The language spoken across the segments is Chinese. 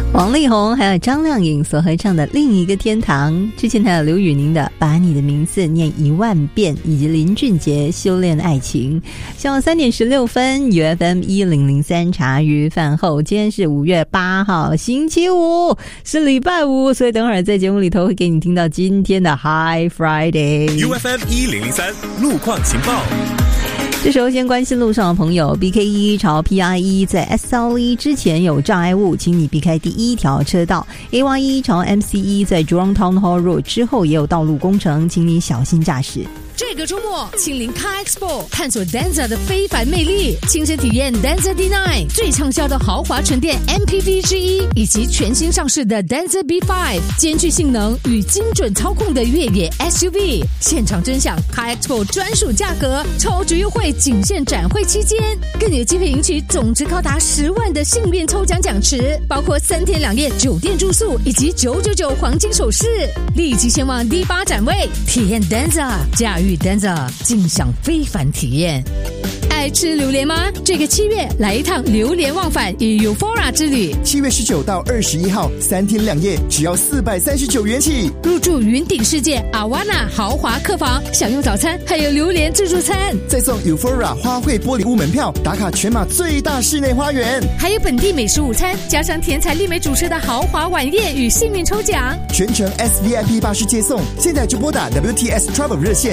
王力宏还有张靓颖所合唱的《另一个天堂》，之前还有刘宇宁的《把你的名字念10000遍》，以及林俊杰《修炼爱情》。下午3点16分 UFM 1003茶余饭后，今天是5月8号星期五，是礼拜五，所以等会儿在节目里头会给你听到今天的 Hi Friday。 UFM 1003路况情报。 这时候先关心路上的朋友， BK1 朝 PRE 在 SLE 之前有障碍物，请你避开第一条车道。 AY1 朝 MCE 在 Jurong Town Hall Road 之后也有道路工程，请你小心驾驶。 这个周末亲临 Car Expo， 探索 Denza 的非凡魅力，亲身体验 Denza D9 最畅销的豪华纯电 MPV 之一，以及全新上市的 Denza B5 兼具性能与精准操控的越野 SUV。 现场真享 Car Expo 专属价格，超值优惠仅限展会期间，更有机会赢取总值高达10万的幸运抽奖奖池，包括3天2夜酒店住宿以及999黄金首饰。立即前往 D8 展位，体验 Denza， 驾驭Denza， 尽享非凡体验。爱吃榴莲吗？这个7月来一趟榴莲忘返与 Eufora 之旅。 7月19到21号3天2夜，只要439元起。 入住云顶世界 Awana 豪华客房，享用早餐，还有榴莲自助餐， 再送 Eufora 花卉玻璃屋门票，打卡全马最大室内花园， 还有本地美食午餐，加上甜彩丽美主持的豪华晚宴与幸运抽奖， 全程 SVIP 巴士接送。现在就拨打 WTS Travel 热线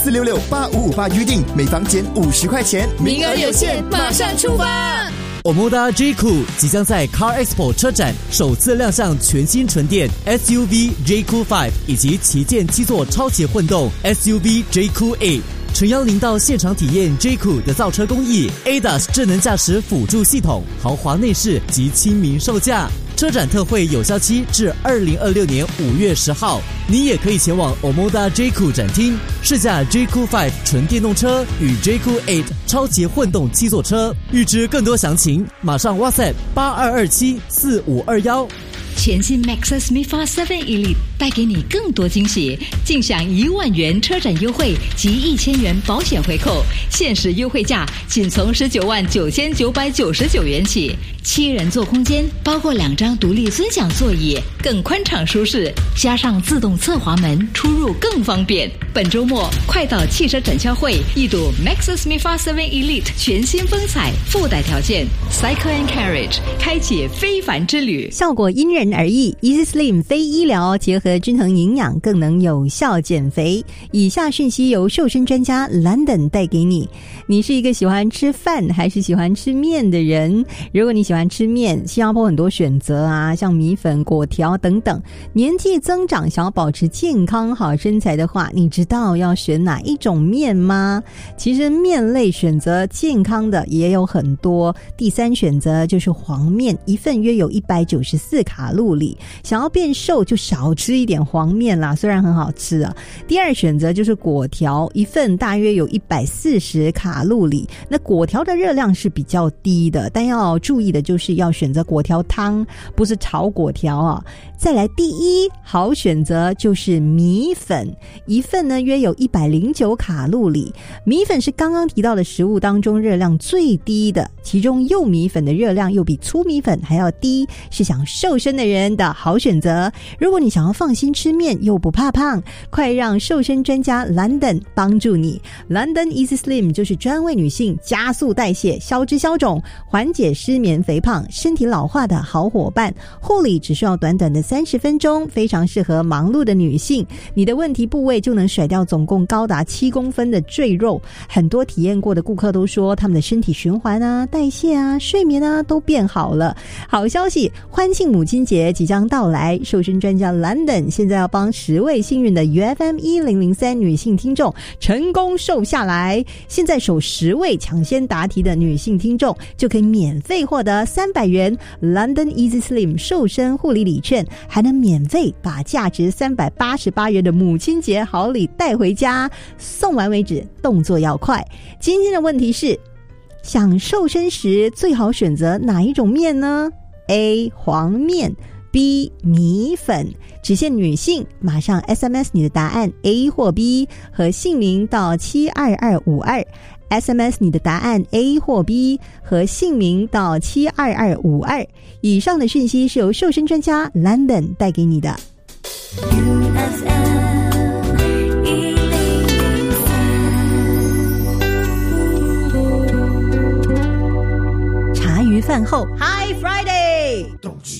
64668558预订，每房减50块钱， 名额有限，马上出发。 Omoda J-Cool 即将在 Car Expo 车展首次亮相全新纯电 SUV J-Cool 5以及旗舰7座超级混动 SUV J-Cool 8，诚邀您到现场体验 J-Cool 的造车工艺、ADAS 智能驾驶辅助系统、豪华内饰及亲民售价。车展特惠有效期至2026年5月10号，你也可以前往 Omoda J-Cool 展厅试驾 J-Cool 5纯电动车与 J-Cool 8超级混动7座车。预知更多详情，马上 WhatsApp 82274521。 全新 Maxus MIFA 7 Elite 带给你更多惊喜，尽享1万元车展优惠及1000元保险回扣，限时优惠价仅从199999元起。7人座空间，包括2张独立尊享座椅，更宽敞舒适，加上自动侧滑门，出入更方便。本周末快到汽车展销会一睹 Maxus MIFA 7 Elite 全新风采，附带条件 Cycle and Carriage 开启非凡之旅。 效果因人而异， Easy Slim 非医疗，结合均衡营养更能有效减肥。以下讯息由瘦身专家 London 带给你。你是一个喜欢吃饭还是喜欢吃面的人？如果你喜欢吃面，新加坡很多选择啊，像米粉、粿条等等。年纪增长想要保持健康好身材的话，你知道要选哪一种面吗？其实面类选择健康的也有很多。第3选择就是黄面，一份约有194卡路里，想要变瘦就少吃一点黄面啦，虽然很好吃啊。第2选择就是粿条，一份大约有140卡路里，那粿条的热量是比较低的，但要注意的就是要选择粿条汤，不是炒粿条啊。再来第1好选择就是米粉，一份呢约有109卡路里。米粉是刚刚提到的食物当中热量最低的，其中幼米粉的热量又比粗米粉还要低，是想瘦身的人的好选择。如果你想要放心吃面又不怕胖，快让瘦身专家 London 帮助你。 London Easy Slim 就是专为女性加速代谢、消脂消肿、缓解失眠肥胖、身体老化的好伙伴。护理只需要短短的30分钟，非常适合忙碌的女性。你的问题部位就能甩掉总共高达7公分的赘肉。很多体验过的顾客都说他们的身体循环啊、代谢啊、睡眠啊都变好了。好消息，欢庆母亲节即将到来，瘦身专家 London 现在要帮10位幸运的 UFM 1003女性听众成功瘦下来。现在首10位抢先答题的女性听众就可以免费获得300元 London Easy Slim 瘦身护理礼券，还能免费把价值388元的母亲节好礼带回家，送完为止，动作要快。今天的问题是，想瘦身时最好选择哪一种面呢？ A 黄面， B 米粉，只限女性，马上 SMS 你的答案 A 或 B 和姓名到72252。SMS 你的答案 A 或 B 和姓名到72252。以上的讯息是由瘦身专家 London 带给你的。茶余饭后 Hi Friday。